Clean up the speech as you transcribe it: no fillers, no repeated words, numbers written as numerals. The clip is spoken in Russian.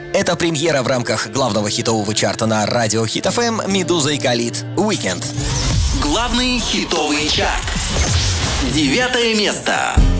Это премьера в рамках главного хитового чарта на радио Хит ФМ «Медуза и Khalid. Weekend». Главный хитовый чарт. 9 место.